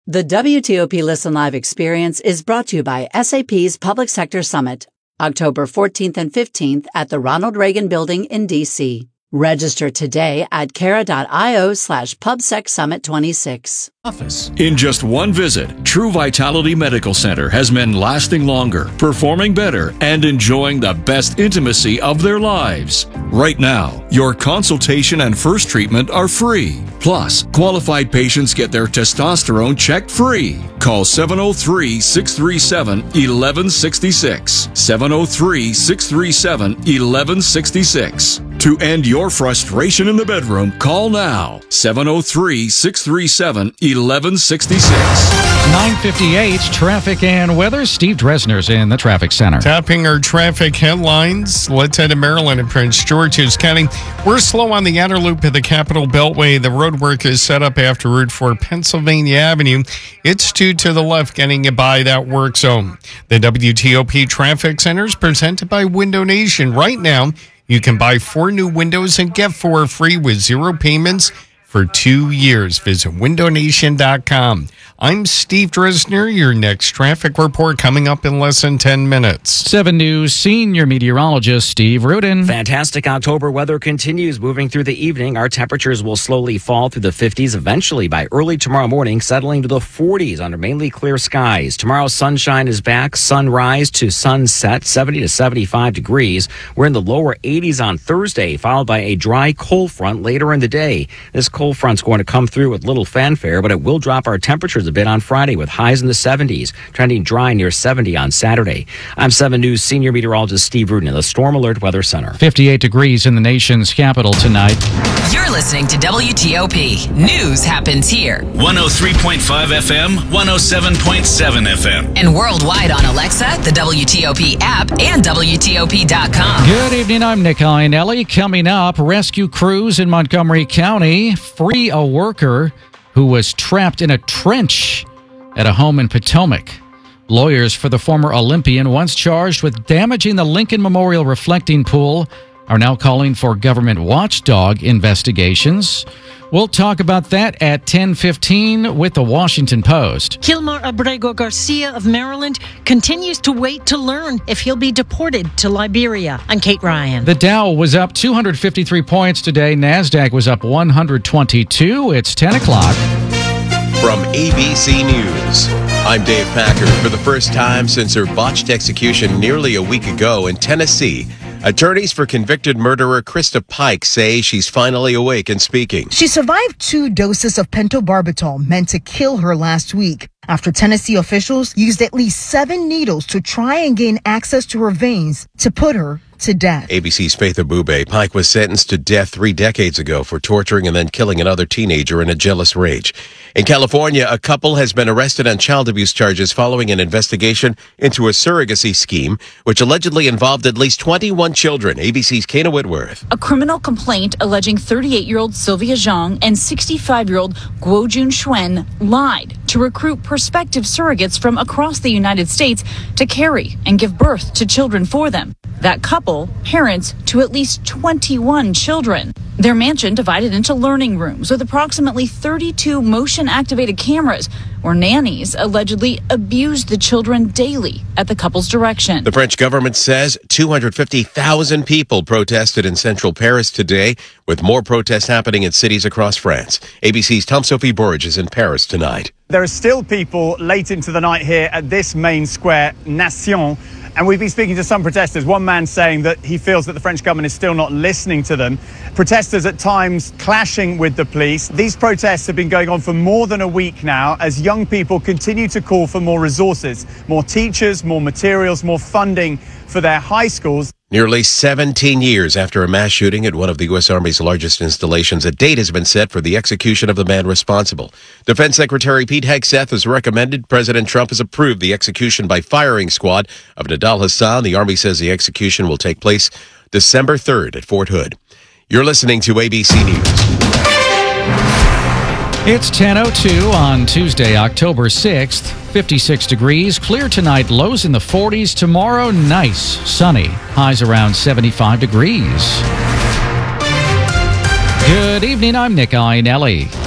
The WTOP Listen Live experience is brought to you by SAP's Public Sector Summit, October 14th and 15th at the Ronald Reagan Building in D.C. Register today at Cara.io/PubSecSummit26. In just one visit, True Vitality Medical Center has men lasting longer, performing better, and enjoying the best intimacy of their lives. Right now, your consultation and first treatment are free. Plus, qualified patients get their testosterone checked free. Call 703-637-1166. 703-637-1166. To end your frustration in the bedroom, call now. 703-637-1166. 9:58, traffic and weather. Steve Dresner's in the traffic center. Tapping our traffic headlines. Let's head to Maryland and Prince George's County. We're slow on the outer loop of the Capitol Beltway. The roadwork is set up after Route 4 Pennsylvania Avenue. It's to the left, getting you by that work zone. The WTOP Traffic Center is presented by Window Nation. Right now, you can buy 4 new windows and get 4 free with 0 payments for 2 years. Visit windownation.com. I'm Steve Dresner. Your next traffic report coming up in less than 10 minutes. 7 News senior meteorologist Steve Rudin. Fantastic October weather continues moving through the evening. Our temperatures will slowly fall through the 50s eventually by early tomorrow morning, settling to the 40s under mainly clear skies. Tomorrow, sunshine is back, sunrise to sunset, 70 to 75 degrees. We're in the lower 80s on Thursday, followed by a dry cold front later in the day. This cold front's going to come through with little fanfare, but it will drop our temperatures a bit on Friday with highs in the 70s, trending dry near 70 on Saturday. I'm 7 News senior meteorologist Steve Rudin in the Storm Alert Weather Center. 58 degrees in the nation's capital tonight. You're listening to WTOP. News happens here. 103.5 FM, 107.7 FM. And worldwide on Alexa, the WTOP app, and WTOP.com. Good evening, I'm Nick Iannelli. Coming up, rescue crews in Montgomery County free a worker who was trapped in a trench at a home in Potomac. Lawyers for the former Olympian, once charged with damaging the Lincoln Memorial reflecting pool, are now calling for government watchdog investigations. We'll talk about that at 10:15 with the Washington Post. Kilmar Abrego Garcia of Maryland continues to wait to learn if he'll be deported to Liberia. I'm Kate Ryan. The Dow was up 253 points today. NASDAQ was up 122. It's 10 o'clock. From ABC News, I'm Dave Packer. For the first time since her botched execution nearly a week ago in Tennessee, attorneys for convicted murderer Krista Pike say she's finally awake and speaking. She survived 2 doses of pentobarbital meant to kill her last week after Tennessee officials used at least 7 needles to try and gain access to her veins to put her to death. ABC's Faith Abube. Pike was sentenced to death 3 decades ago for torturing and then killing another teenager in a jealous rage. In California, a couple has been arrested on child abuse charges following an investigation into a surrogacy scheme, which allegedly involved at least 21 children. ABC's Kana Whitworth. A criminal complaint alleging 38-year-old Sylvia Zhang and 65-year-old Guojun Xuan lied to recruit prospective surrogates from across the United States to carry and give birth to children for them. That couple, parents to at least 21 children. Their mansion divided into learning rooms with approximately 32 motion-activated cameras where nannies allegedly abused the children daily at the couple's direction. The French government says 250,000 people protested in central Paris today, with more protests happening in cities across France. ABC's Tom-Sophie Burge is in Paris tonight. There are still people late into the night here at this main square, Nation. And we've been speaking to some protesters, one man saying that he feels that the French government is still not listening to them. Protesters at times clashing with the police. These protests have been going on for more than a week now as young people continue to call for more resources, more teachers, more materials, more funding for their high schools. Nearly 17 years after a mass shooting at one of the U.S. Army's largest installations, a date has been set for the execution of the man responsible. Defense Secretary Pete Hegseth has recommended President Trump has approved the execution by firing squad of Nidal Hasan. The Army says the execution will take place December 3rd at Fort Hood. You're listening to ABC News. It's 10:02 on Tuesday, October 6th. 56 degrees. Clear tonight. Lows in the 40s. Tomorrow, nice. Sunny. Highs around 75 degrees. Good evening. I'm Nick Iannelli.